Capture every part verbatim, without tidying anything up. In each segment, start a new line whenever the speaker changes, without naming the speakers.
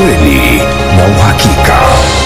ukweli na uhakika.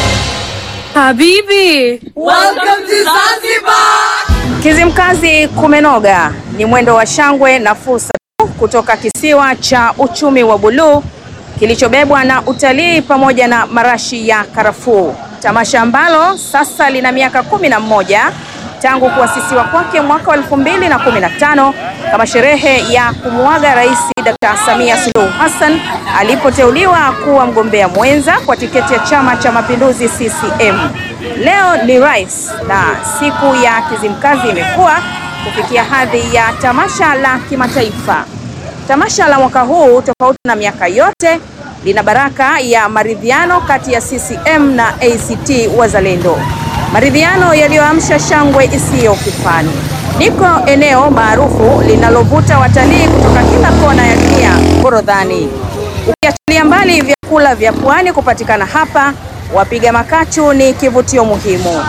Habibi,
welcome to Zanzibar.
Kizimkazi kumenoga ni mwendo wa shangwe na fursa kutoka kisiwa cha uchumi wa buluu kilichobebwa na utalii pamoja na marashi ya karafuu. Tamasha ambalo sasa lina miaka kumi na mmoja tangu kuasisiwa kwake mwaka wa elfu mbili na kumi na tano kama sherehe ya kumuaga Rais Daktari Samia Suluhu Hassan alipoteuliwa kuwa mgombea mwenza kwa tiketi ya Chama cha Mapinduzi C C M. Leo ni rais na siku ya Kizimkazi imekuwa kufikia hadhi ya tamasha la kimataifa. Tamasha la mwaka huu, tofauti na miaka yote, lina baraka ya maridhiano kati ya C C M na A C T Wazalendo, maridhiano yaliyoamsha shangwe isiyo kifani. Niko eneo maarufu linalovuta watalii kutoka kila kona ya dunia, Forodhani. Ukiachilia mbali vyakula vya pwani kupatikana hapa, wapiga makachu ni kivutio muhimu.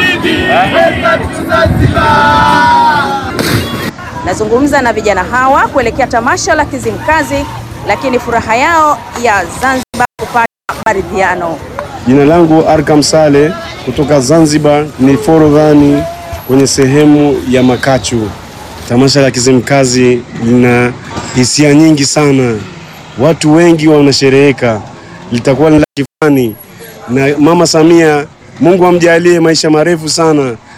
Nazungumza na vijana hawa kuelekea tamasha la Kizimkazi, lakini furaha yao ya Zanzibar kupata maridhiano.
Jina langu Arkam Saleh kutoka Zanzibar, ni Forodhani kwenye sehemu ya makachu. Tamasha la Kizimkazi lina hisia nyingi sana, watu wengi wanashereheka, litakuwa ni la kifani na Mama Samia, Mungu amjalie maisha marefu sana,